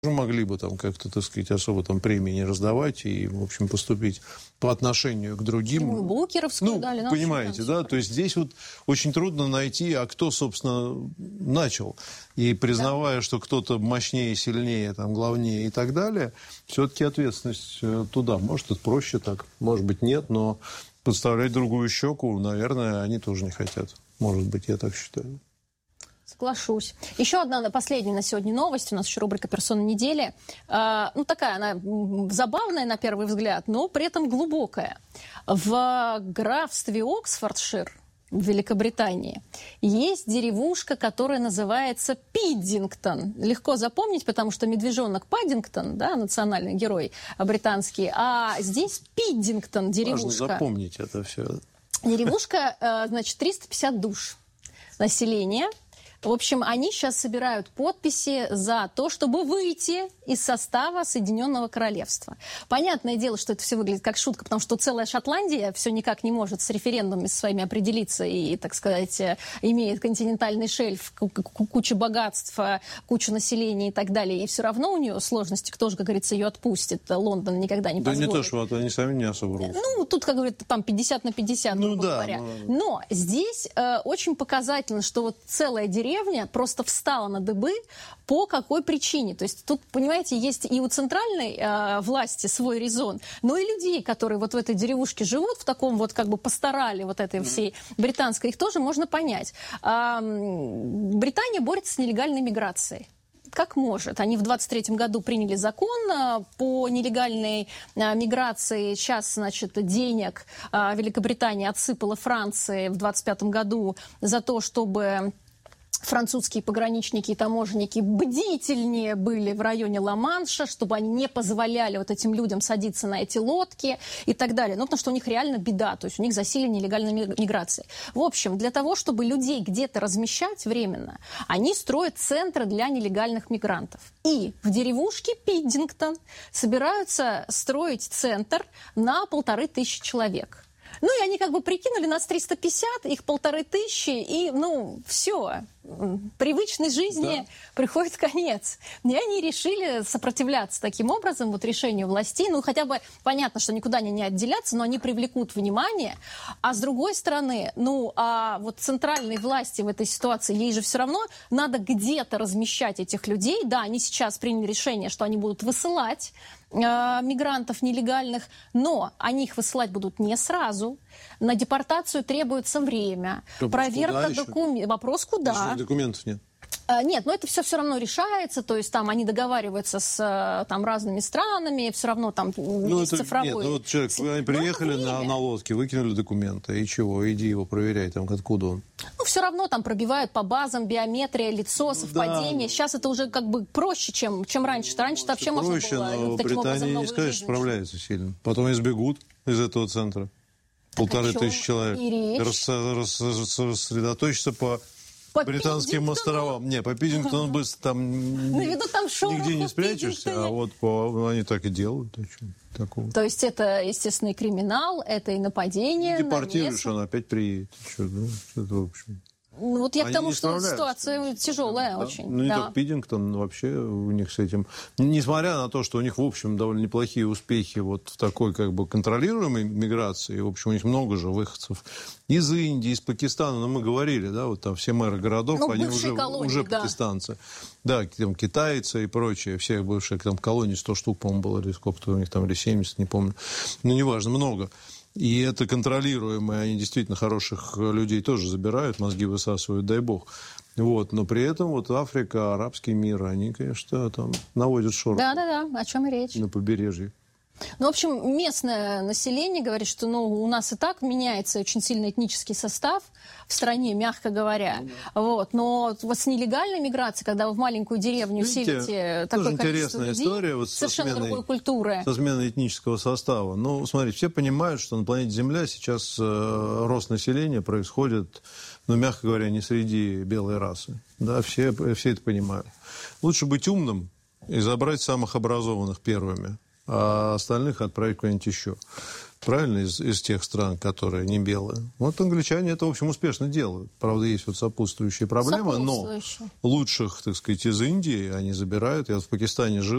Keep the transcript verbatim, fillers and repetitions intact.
могли бы там как-то, так сказать, особо там премии не раздавать и, в общем, поступить по отношению к другим. Ну, Букеровскую ну, дали. понимаете, да? То есть здесь вот очень трудно найти, а кто, собственно, начал. И признавая, да. что кто-то мощнее, сильнее, там, главнее и так далее, все-таки ответственность туда. Может, это проще так, может быть, нет, но подставлять другую щеку, наверное, они тоже не хотят. Может быть, я так считаю. Соглашусь. Еще одна последняя на сегодня новость. У нас еще рубрика «Персона недели». А, ну, такая она забавная на первый взгляд, но при этом глубокая. В графстве Оксфордшир в Великобритании есть деревушка, которая называется Пиддингтон. Легко запомнить, потому что медвежонок Паддингтон, да, национальный герой британский, а здесь Пиддингтон деревушка. Важно запомнить это все. Деревушка, значит, триста пятьдесят душ населения. В общем, они сейчас собирают подписи за то, чтобы выйти из состава Соединенного Королевства. Понятное дело, что это все выглядит как шутка, потому что целая Шотландия все никак не может с референдумами своими определиться и, так сказать, имеет континентальный шельф, кучу богатств, кучу населения и так далее. И все равно у нее сложности, кто же, как говорится, ее отпустит. Лондон никогда не позволит. Да не то, что они сами не особо русские. Ну, тут, как говорят, там пятьдесят на пятьдесят, грубо ну, да, говоря. но... но здесь э, очень показательно, что вот целая деревня Деревня просто встала на дыбы по какой причине. То есть тут, понимаете, есть и у центральной э, власти свой резон, но и людей, которые вот в этой деревушке живут, в таком вот как бы пасторале вот этой всей британской, их тоже можно понять. Э, Британия борется с нелегальной миграцией. Как может. Они в двадцать третьем году приняли закон по нелегальной миграции. Сейчас, значит, денег Великобритания отсыпала Франции в двадцать пятом году за то, чтобы французские пограничники и таможенники бдительнее были в районе Ла-Манша, чтобы они не позволяли вот этим людям садиться на эти лодки и так далее. Ну, потому что у них реально беда, то есть у них засилие нелегальной миграции. В общем, для того, чтобы людей где-то размещать временно, они строят центры для нелегальных мигрантов. И в деревушке Пиддингтон собираются строить центр на полторы тысячи человек. Ну, и они как бы прикинули, нас триста пятьдесят, их полторы тысячи, и, ну, все, привычной жизни да. приходит конец. И они решили сопротивляться таким образом вот решению властей. Ну, хотя бы понятно, что никуда они не отделятся, но они привлекут внимание. А с другой стороны, ну, а вот центральной власти в этой ситуации, ей же все равно надо где-то размещать этих людей. Да, они сейчас приняли решение, что они будут высылать э, мигрантов нелегальных, но они их высылать будут не сразу. На депортацию требуется время. Вопрос проверка документов. Вопрос куда? Документов нет. Нет, но это все все равно решается, то есть там они договариваются с там, разными странами, все равно там ну, есть это, цифровой... Нет, ну вот человек, они приехали на, на лодке, выкинули документы, и чего, иди его проверяй, там, откуда он. Ну, все равно там пробивают по базам, биометрия, лицо, совпадение. Да. Сейчас это уже как бы проще, чем, чем раньше. Раньше это вообще проще, можно было но таким Британия образом не сказать, что справляется сильно. Потом избегут из этого центра. Так полторы тысячи человек. Рас, рас, рас, рассредоточиться по... По британским островам. Не, по Пиддингтону быстро там, там нигде не спрячешься, а вот по, они так и делают. Такого. То есть это, естественно, и криминал, это и нападение. Депортируешь, он опять приедет. Что, ну, это, в общем... Ну, вот я к тому, что ситуация тяжелая да? очень. Ну, не да. только Пиддингтон, вообще у них с этим... Несмотря на то, что у них, в общем, довольно неплохие успехи вот в такой, как бы, контролируемой миграции, в общем, у них много же выходцев из Индии, из Пакистана, но мы говорили, да, вот там все мэры городов, ну, они уже, колонии, уже да. пакистанцы. Да, там китайцы и прочее, всех бывших там колоний, сто штук, по-моему, было, или сколько-то у них там, или семьдесят, не помню. Ну, неважно, много. И это контролируемые, они действительно хороших людей тоже забирают, мозги высасывают, дай бог. Вот, но при этом вот Африка, арабский мир, они, конечно, там наводят шороху. Да-да-да, о чем и речь. На побережье. Ну, в общем, местное население говорит, что ну, у нас и так меняется очень сильно этнический состав в стране, мягко говоря. Mm-hmm. Вот. Но вот с нелегальной миграцией, когда вы в маленькую деревню селите такое количество людей, история, вот совершенно сменой, другой культуры. Со сменой этнического состава. Ну, смотрите, все понимают, что на планете Земля сейчас э, рост населения происходит, ну, мягко говоря, не среди белой расы. Да, все, все это понимают. Лучше быть умным и забрать самых образованных первыми. а остальных отправить куда-нибудь еще. Правильно, из, из тех стран, которые не белые. Вот англичане это, в общем, успешно делают. Правда, есть вот сопутствующие проблемы, Сопутствующие. но лучших, так сказать, из Индии они забирают. Я вот в Пакистане жил.